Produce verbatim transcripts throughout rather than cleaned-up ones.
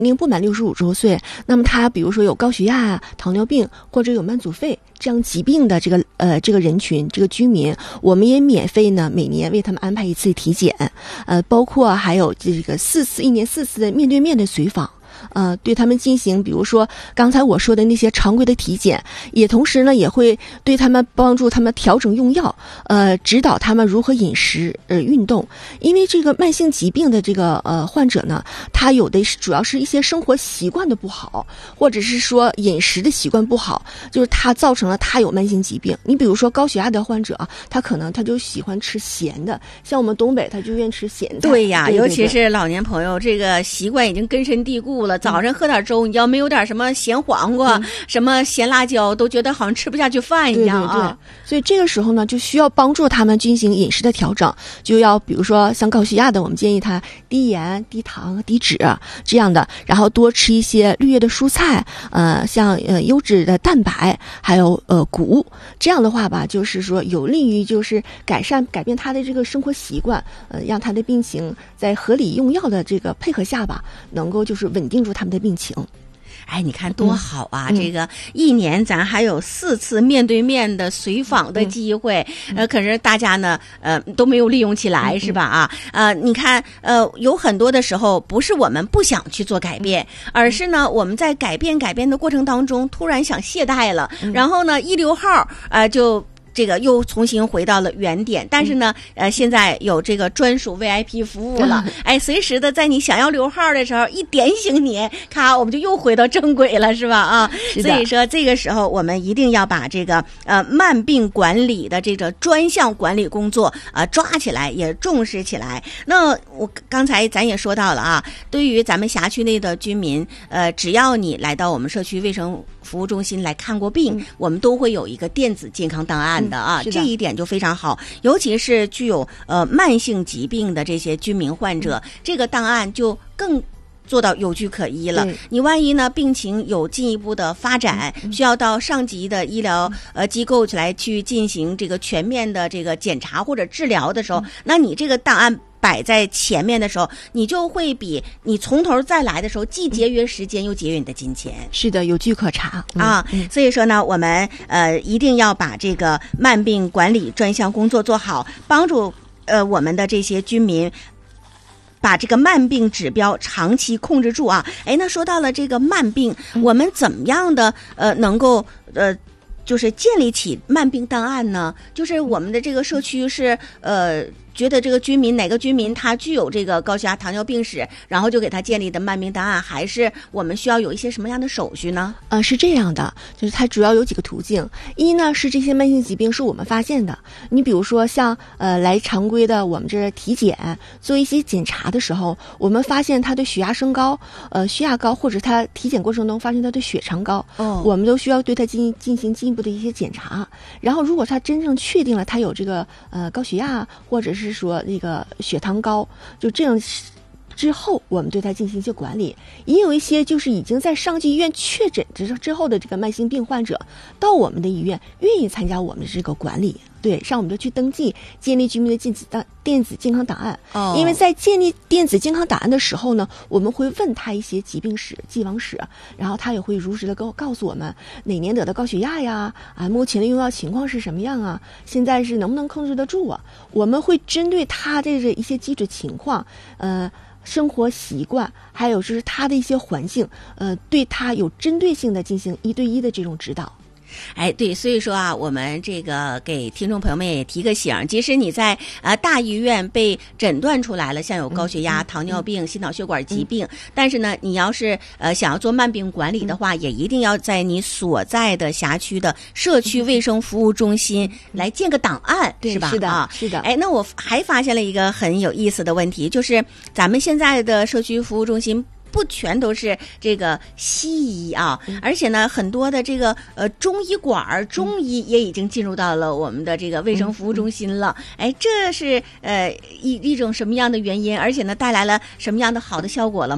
龄不满六十五周岁，那么他比如说有高血压啊、糖尿病或者有慢阻肺这样疾病的这个呃这个人群，这个居民，我们也免费呢每年为他们安排一次体检，呃，包括还有这个四次一年四次的面对面的随访。呃，对他们进行，比如说刚才我说的那些常规的体检，也同时呢也会对他们帮助他们调整用药，呃，指导他们如何饮食、呃运动。因为这个慢性疾病的这个呃患者呢，他有的是主要是一些生活习惯的不好，或者是说饮食的习惯不好，就是他造成了他有慢性疾病。你比如说高血压的患者啊，他可能他就喜欢吃咸的，像我们东北他就愿意吃咸菜。 对呀， 对对对， 尤其是老年朋友，这个习惯已经根深蒂固了。早上喝点粥，你要没有点什么咸黄瓜、嗯、什么咸辣椒，都觉得好像吃不下去饭一样啊。 对对对，所以这个时候呢，就需要帮助他们进行饮食的调整，就要比如说像高血压的，我们建议他低盐、低糖、低脂这样的，然后多吃一些绿叶的蔬菜，呃，像呃优质的蛋白，还有呃谷物。这样的话吧，就是说有利于就是改善改变他的这个生活习惯，呃，让他的病情在合理用药的这个配合下吧，能够就是稳定住他们的病情。 哎，你看多好啊！ 嗯、 这个一年咱还有四次面对面的随访的机会，嗯、呃，可是大家呢，呃，都没有利用起来，嗯、是吧？啊，呃，你看，呃，有很多的时候不是我们不想去做改变，嗯、而是呢，我们在改变改变的过程当中，突然想懈怠了，嗯、然后呢，一溜号，呃，就。这个又重新回到了原点，但是呢，嗯、呃，现在有这个专属 V I P 服务了，嗯、哎，随时的在你想要留号的时候，一点醒你，咔，我们就又回到正轨了，是吧？啊，所以说这个时候我们一定要把这个呃慢病管理的这个专项管理工作啊、呃、抓起来，也重视起来。那我刚才咱也说到了啊，对于咱们辖区内的居民，呃，只要你来到我们社区卫生服务中心来看过病，嗯、我们都会有一个电子健康档案的啊， 嗯、 这一点就非常好。尤其是具有呃慢性疾病的这些居民患者，嗯、这个档案就更做到有据可依了。你万一呢病情有进一步的发展，嗯、需要到上级的医疗呃机构来去进行这个全面的这个检查或者治疗的时候，嗯、那你这个档案摆在前面的时候，你就会比你从头再来的时候既节约时间又节约你的金钱。 是的，有据可查、 嗯、啊、嗯。所以说呢，我们呃一定要把这个慢病管理专项工作做好，帮助呃我们的这些居民把这个慢病指标长期控制住啊。哎，那说到了这个慢病，嗯、我们怎么样的呃能够呃就是建立起慢病档案呢？就是我们的这个社区是呃觉得这个居民哪个居民他具有这个高血压糖尿病史，然后就给他建立的慢病档案，还是我们需要有一些什么样的手续呢？ 呃，是这样的，就是它主要有几个途径。一呢是这些慢性疾病是我们发现的，你比如说像呃来常规的我们这体检做一些检查的时候，我们发现他的血压升高，呃血压高，或者他体检过程中发现他的血糖高，哦，我们都需要对他进进行进一步的一些检查。然后如果他真正确定了他有这个呃高血压，或者是是说那个血糖高，就这样之后我们对他进行一些管理。也有一些就是已经在上级医院确诊之之后的这个慢性病患者，到我们的医院愿意参加我们的这个管理，对，上我们就去登记建立居民的电子档电子健康档案。哦，因为在建立电子健康档案的时候呢，我们会问他一些疾病史、既往史，然后他也会如实的告告诉我们哪年得的高血压呀，啊，目前的用药情况是什么样啊，现在是能不能控制得住啊？我们会针对他的这一些基础情况，呃。生活习惯，还有就是他的一些环境，呃，对他有针对性的进行一对一的这种指导。 哎，对，所以说啊，我们这个给听众朋友们也提个醒，即使你在呃大医院被诊断出来了，像有高血压、嗯、糖尿病、嗯、心脑血管疾病，嗯、但是呢，你要是呃想要做慢病管理的话，嗯、也一定要在你所在的辖区的社区卫生服务中心来建个档案， 对， 是吧？ 是的， 啊， 是的。 哎，那我还发现了一个很有意思的问题，就是咱们现在的社区服务中心不全都是这个西医啊，嗯、而且呢，很多的这个呃中医馆、中医也已经进入到了我们的这个卫生服务中心了。嗯、哎，这是呃一一种什么样的原因？而且呢，带来了什么样的好的效果了吗？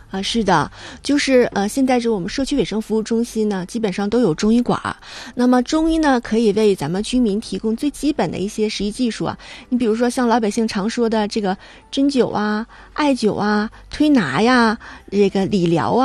啊，是的，就是呃，现在这我们社区卫生服务中心呢，基本上都有中医馆。那么中医呢，可以为咱们居民提供最基本的一些实习技术啊。你比如说像老百姓常说的这个针灸啊、艾灸啊、推拿呀、这个理疗啊。